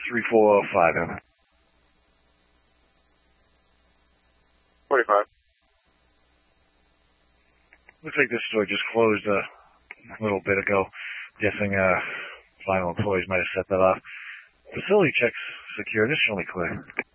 3405. 45. Looks like this store just closed a little bit ago. Guessing final employees might have set that off. Facility checks secure. Additionally clear.